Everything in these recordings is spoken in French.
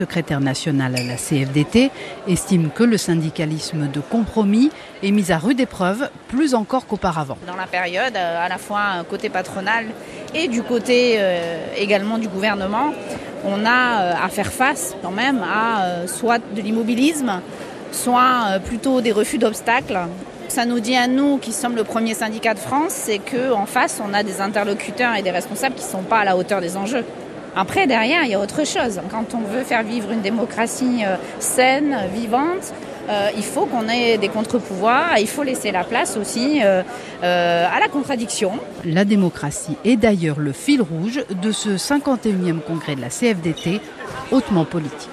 Le secrétaire national à la CFDT estime que le syndicalisme de compromis est mis à rude épreuve, plus encore qu'auparavant. Dans la période, à la fois côté patronal et du côté également du gouvernement, on a à faire face quand même à soit de l'immobilisme, soit plutôt des refus d'obstacles. Ça nous dit à nous, qui sommes le premier syndicat de France, c'est qu'en face, on a des interlocuteurs et des responsables qui ne sont pas à la hauteur des enjeux. Après, derrière, il y a autre chose. Quand on veut faire vivre une démocratie saine, vivante, il faut qu'on ait des contre-pouvoirs, il faut laisser la place aussi à la contradiction. La démocratie est d'ailleurs le fil rouge de ce 51e congrès de la CFDT, hautement politique.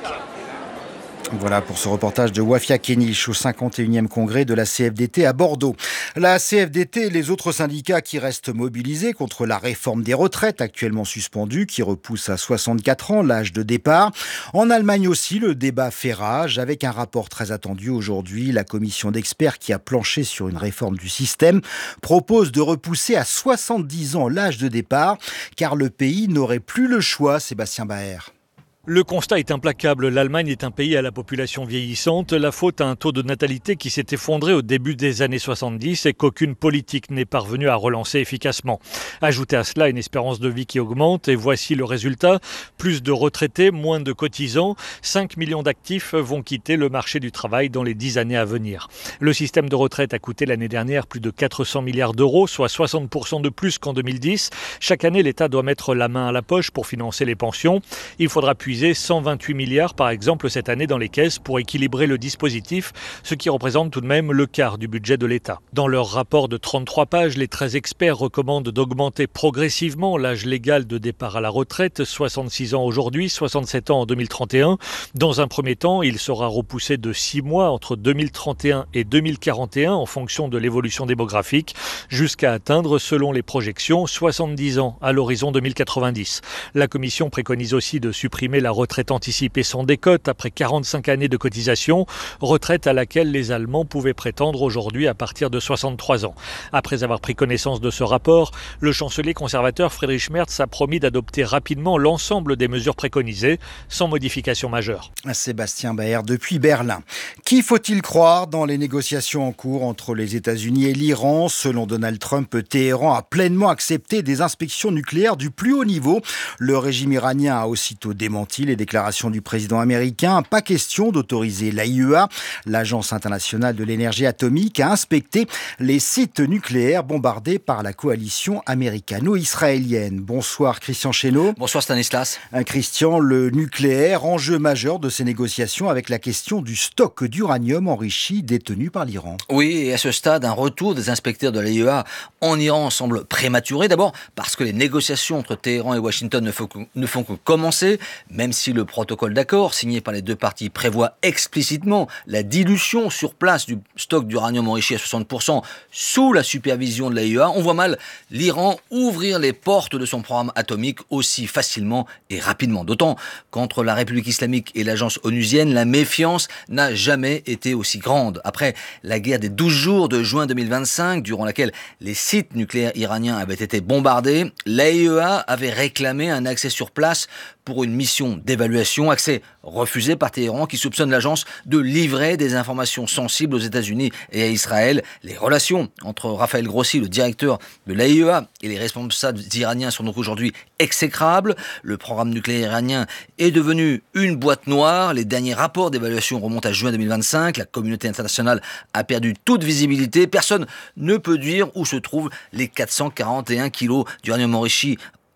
Voilà pour ce reportage de Wafia Kenich au 51e congrès de la CFDT à Bordeaux. La CFDT et les autres syndicats qui restent mobilisés contre la réforme des retraites actuellement suspendue qui repousse à 64 ans l'âge de départ. En Allemagne aussi, le débat fait rage avec un rapport très attendu aujourd'hui. La commission d'experts qui a planché sur une réforme du système propose de repousser à 70 ans l'âge de départ car le pays n'aurait plus le choix, Sébastien Baer. Le constat est implacable. L'Allemagne est un pays à la population vieillissante. La faute à un taux de natalité qui s'est effondré au début des années 70 et qu'aucune politique n'est parvenue à relancer efficacement. Ajoutez à cela une espérance de vie qui augmente et voici le résultat. Plus de retraités, moins de cotisants. 5 millions d'actifs vont quitter le marché du travail dans les 10 années à venir. Le système de retraite a coûté l'année dernière plus de 400 milliards d'euros, soit 60% de plus qu'en 2010. Chaque année, l'État doit mettre la main à la poche pour financer les pensions. Il faudra puiser 128 milliards par exemple cette année dans les caisses pour équilibrer le dispositif, ce qui représente tout de même le quart du budget de l'État. Dans leur rapport de 33 pages, les 13 experts recommandent d'augmenter progressivement l'âge légal de départ à la retraite, 66 ans aujourd'hui, 67 ans en 2031. Dans un premier temps, il sera repoussé de 6 mois entre 2031 et 2041 en fonction de l'évolution démographique, jusqu'à atteindre, selon les projections, 70 ans à l'horizon 2090. La Commission préconise aussi de supprimer la retraite anticipée sans décote après 45 années de cotisation, retraite à laquelle les Allemands pouvaient prétendre aujourd'hui à partir de 63 ans. Après avoir pris connaissance de ce rapport, le chancelier conservateur Friedrich Merz a promis d'adopter rapidement l'ensemble des mesures préconisées, sans modification majeure. Sébastien Baer depuis Berlin. Qui faut-il croire dans les négociations en cours entre les États-Unis et l'Iran ? Selon Donald Trump, Téhéran a pleinement accepté des inspections nucléaires du plus haut niveau. Le régime iranien a aussitôt démenti les déclarations du président américain. Pas question d'autoriser l'AIEA, l'Agence internationale de l'énergie atomique, à inspecter les sites nucléaires bombardés par la coalition américano-israélienne. Bonsoir Christian Chesneau. Bonsoir Stanislas. Christian, le nucléaire, enjeu majeur de ces négociations avec la question du stock d'uranium enrichi détenu par l'Iran. Oui, et à ce stade, un retour des inspecteurs de l'AIEA en Iran semble prématuré. D'abord parce que les négociations entre Téhéran et Washington ne font que commencer, même si le protocole d'accord signé par les deux parties prévoit explicitement la dilution sur place du stock d'uranium enrichi à 60% sous la supervision de l'AIEA, on voit mal l'Iran ouvrir les portes de son programme atomique aussi facilement et rapidement. D'autant qu'entre la République islamique et l'agence onusienne, la méfiance n'a jamais été aussi grande. Après la guerre des 12 jours de juin 2025, durant laquelle les sites nucléaires iraniens avaient été bombardés, l'AIEA avait réclamé un accès sur place pour une mission d'évaluation, accès refusé par Téhéran qui soupçonne l'agence de livrer des informations sensibles aux États-Unis et à Israël. Les relations entre Raphaël Grossi, le directeur de l'AIEA, et les responsables iraniens sont donc aujourd'hui exécrables. Le programme nucléaire iranien est devenu une boîte noire. Les derniers rapports d'évaluation remontent à juin 2025. La communauté internationale a perdu toute visibilité. Personne ne peut dire où se trouvent les 441 kilos d'uranium enrichi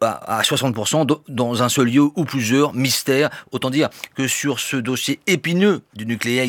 à 60% dans un seul lieu ou plusieurs, mystères. Autant dire que sur ce dossier épineux du nucléaire,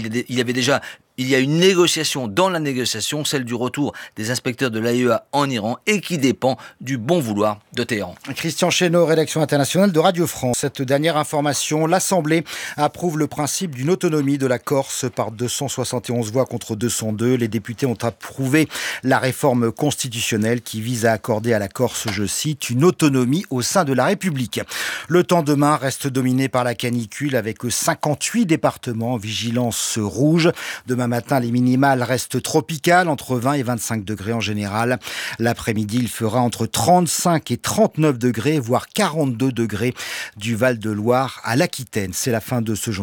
il y a une négociation dans la négociation, celle du retour des inspecteurs de l'AIEA en Iran et qui dépend du bon vouloir de Téhéran. Christian Chesneau, rédaction internationale de Radio France. Cette dernière information, l'Assemblée approuve le principe d'une autonomie de la Corse par 271 voix contre 202. Les députés ont approuvé la réforme constitutionnelle qui vise à accorder à la Corse, je cite, une autonomie au sein de la République. Le temps demain reste dominé par la canicule avec 58 départements en vigilance rouge. Demain Demain matin, les minimales restent tropicales, entre 20 et 25 degrés en général. L'après-midi, il fera entre 35 et 39 degrés, voire 42 degrés du Val-de-Loire à l'Aquitaine. C'est la fin de ce journal.